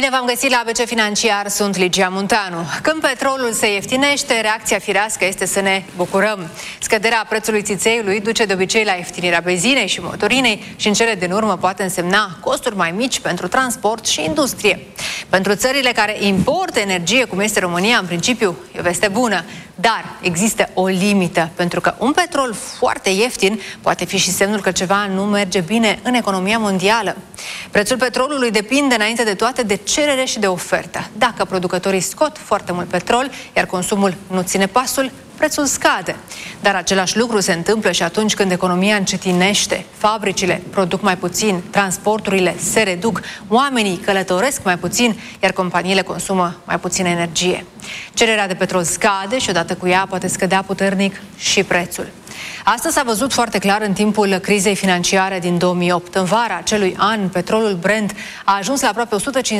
Bine v-am găsit la ABC Financiar, sunt Ligia Munteanu. Când petrolul se ieftinește, reacția firească este să ne bucurăm. Scăderea prețului țițeiului duce de obicei la ieftinirea benzinei și motorinei și în cele din urmă poate însemna costuri mai mici pentru transport și industrie. Pentru țările care importă energie, cum este România, în principiu e o veste bună. Dar există o limită, pentru că un petrol foarte ieftin poate fi și semnul că ceva nu merge bine în economia mondială. Prețul petrolului depinde înainte de toate de cerere și de ofertă. Dacă producătorii scot foarte mult petrol, iar consumul nu ține pasul, prețul scade. Dar același lucru se întâmplă și atunci când economia încetinește. Fabricile produc mai puțin, transporturile se reduc, oamenii călătoresc mai puțin, iar companiile consumă mai puțină energie. Cererea de petrol scade și odată cu ea poate scădea puternic și prețul. Asta s-a văzut foarte clar în timpul crizei financiare din 2008. În vara acelui an, petrolul Brent a ajuns la aproape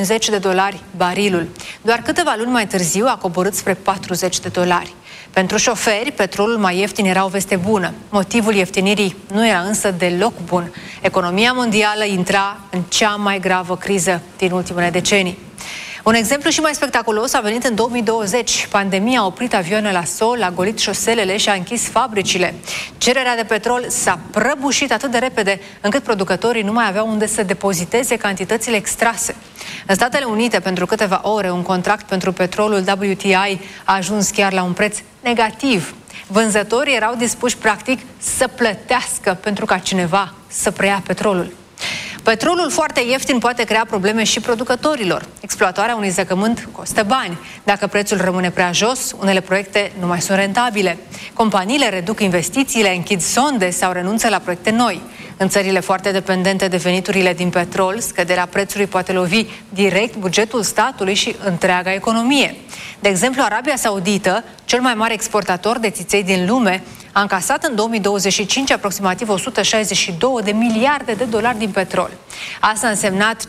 $150 barilul. Doar câteva luni mai târziu a coborât spre $40. Pentru șoferi, petrolul mai ieftin era o veste bună. Motivul ieftinirii nu era însă deloc bun. Economia mondială intra în cea mai gravă criză din ultimele decenii. Un exemplu și mai spectaculos a venit în 2020. Pandemia a oprit avioane la sol, a golit șoselele și a închis fabricile. Cererea de petrol s-a prăbușit atât de repede încât producătorii nu mai aveau unde să depoziteze cantitățile extrase. În Statele Unite, pentru câteva ore, un contract pentru petrolul WTI a ajuns chiar la un preț negativ. Vânzătorii erau dispuși, practic, să plătească pentru ca cineva să preia petrolul. Petrolul foarte ieftin poate crea probleme și producătorilor. Exploatarea unui zăcământ costă bani. Dacă prețul rămâne prea jos, unele proiecte nu mai sunt rentabile. Companiile reduc investițiile, închid sonde sau renunță la proiecte noi. În țările foarte dependente de veniturile din petrol, scăderea prețului poate lovi direct bugetul statului și întreaga economie. De exemplu, Arabia Saudită, cel mai mare exportator de țiței din lume, a încasat în 2025 aproximativ $162 de miliarde din petrol. Asta a însemnat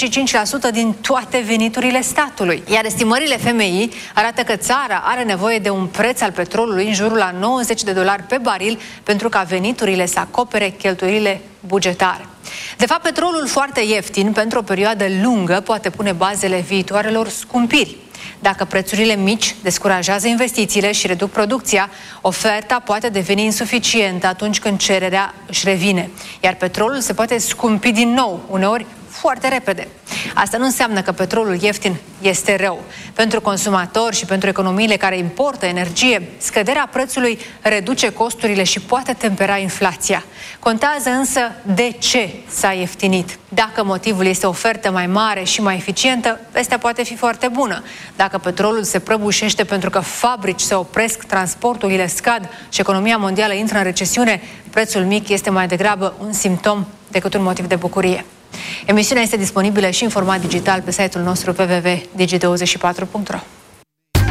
55% din toate veniturile statului. Iar estimările FMI arată că țara are nevoie de un preț al petrolului în jurul la $90 pe baril pentru ca veniturile să acopere cheltuielile bugetare. De fapt, petrolul foarte ieftin pentru o perioadă lungă poate pune bazele viitoarelor scumpiri. Dacă prețurile mici descurajează investițiile și reduc producția, oferta poate deveni insuficientă atunci când cererea își revine, iar petrolul se poate scumpi din nou, uneori foarte repede. Asta nu înseamnă că petrolul ieftin este rău. Pentru consumatori și pentru economiile care importă energie, scăderea prețului reduce costurile și poate tempera inflația. Contează însă de ce s-a ieftinit. Dacă motivul este o ofertă mai mare și mai eficientă, vestea poate fi foarte bună. Dacă petrolul se prăbușește pentru că fabrici se opresc, transporturile scad și economia mondială intră în recesiune, prețul mic este mai degrabă un simptom decât un motiv de bucurie. Emisiunea este disponibilă și în format digital pe site-ul nostru www.digi24.ro.